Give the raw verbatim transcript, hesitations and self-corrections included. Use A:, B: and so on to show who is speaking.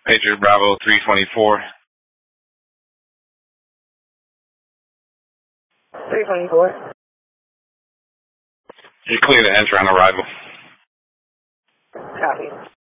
A: Patriot Bravo three twenty-four.
B: three twenty-four.
A: You're clear to enter on arrival.
B: Copy.